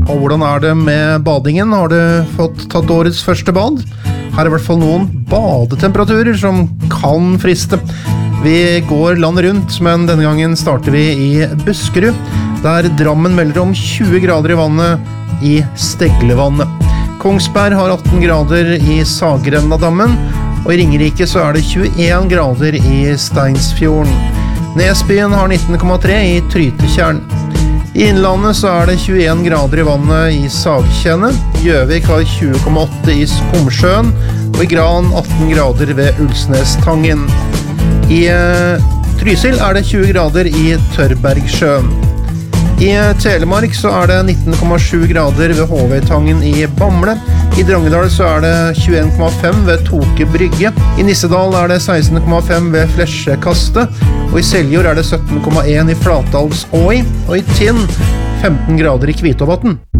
Og hvordan det med badingen? Har du fått tatt årets første bad? Her I hvert fall noen badetemperaturer som kan friste. Vi går landet rundt, men denne gangen starter vi I Buskerud, der Drammen melder om 20 grader I vannet I Steglevannet. Kongsberg har 18 grader I Sagrennadammen, og I Ringerike så det 21 grader I Steinsfjorden. Nesbyen har 19,3 I Trytetjern. I Innlandet så det 21 grader I vannet I Sagkjennet. Gjøvik har 20,8 I Skomsjøen, og I Gran 18 grader ved Ulsnestangen. I Trysil det 20 grader I Tørbergsjøen. I Telemark så det 19,7 grader ved Håvøytangen I Bamble. I Drangedal så det 21,5 ved Toke Brygge. I Nissedal det 16,5 ved Flesjekastet. Og I Seljord det 17,1 I Flatdalsåi. Og I Tinn 15 grader I Kvitåvatn.